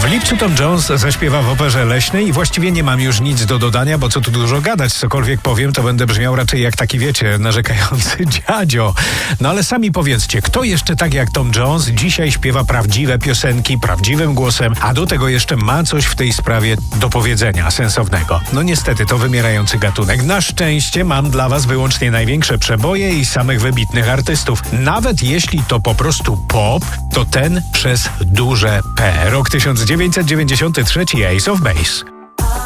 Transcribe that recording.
lipcu Tom Jones zaśpiewa w Operze Leśnej i właściwie nie mam już nic do dodania, bo co tu dużo gadać, cokolwiek powiem, to będę brzmiał raczej jak taki, wiecie, narzekający dziadzio. No ale sami powiedzcie, kto jeszcze tak jak Tom Jones dzisiaj śpiewa prawdziwe piosenki, prawdziwym głosem, a do tego jeszcze ma coś w tej sprawie do powiedzenia, sensownego. No niestety, to wymierający gatunek. Na szczęście mam dla was wyłącznie największe przeboje i samych wybitnych artystów. Nawet jeśli to po prostu pop, to ten przez duże P. Rok 1993, Ace of Base.